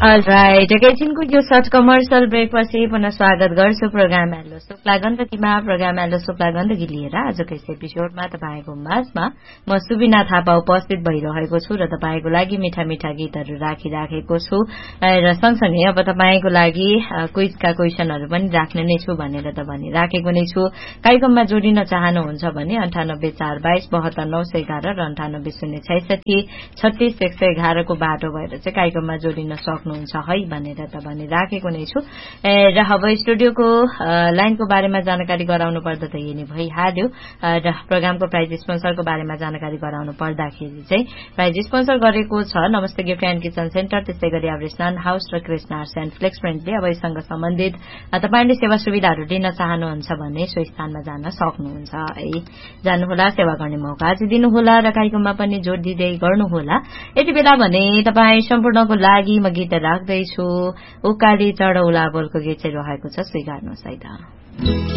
All right एकैछिनको यो short commercial ब्रेकपछि पुनः स्वागत गर्छु programme hello Shukla गण्डकीमा। Programme hello Shukla Gandaki लिएर आजको यस एपिसोडमा तपाईको माझमा म सुबिना थापा उपस्थित भइरहेको छु र तपाईको लागि मिठा मिठा गीतहरू राखिराखेको छु र सँगसँगै अब तपाईको लागि क्विजका क्वेशनहरू पनि राख्ने नै छु भनेर त भनिराखेको नै छु। कार्यक्रममा जोडिन चाहनुहुन्छ भने 9842 72911 र 9806 36111 को बाटो भएर चाहिँ कार्यक्रममा जोडिन सक्नुहुन्छ है भनेर त भनिराखेको नै छु। र अब स्टुडियोको लाइनको बारेमा जानकारी गराउनु पर्दा त यही नै भइहाल्यो र प्रोग्रामको प्राइज स्पोन्सरको बारेमा जानकारी गराउनु पर्दाखेरि चाहिँ प्राइज स्पोन्सर गरेको छ नमस्ते गिफ्ट एन्ड किचन सेन्टर, त्यसै गरी एभरेस्ट नान हाउस र कृष्ण आर्ट्स एन्ड फ्लेक्स प्रिन्टले। अब यससँग सम्बन्धित तपाईले सेवा सुविधाहरू लिन चाहनुहुन्छ भने सो स्थानमा जान सक्नुहुन्छ है। जानुहोला, सेवा गर्ने मौका चाहिँ दिनुहोला र कार्यक्रममा पनि जोड दिँदै गर्नुहोला। यति बेला भने तपाई सम्पूर्णको लागि म गीत राख्दैछु। उकाली चढौला बोलको गीत चाहिँ रहेको छ, स्वीकार्नुहोस् है त।